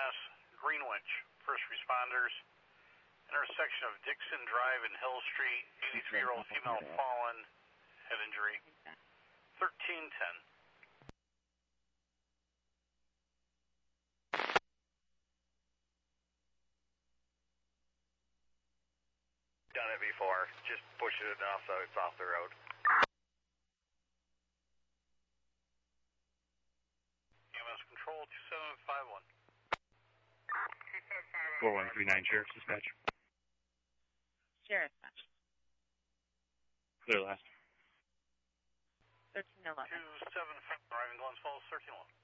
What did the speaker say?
Greenwich, first responders, intersection of Dixon Drive and Hill Street, 83-year-old female fallen, head injury, 1310. Done it before, just pushing it enough so it's off the road. EMS control 2751. 4139 Sheriff's Dispatch. Sheriff's Dispatch. Clear last. 1311. 27 arriving Glens Falls, 1311.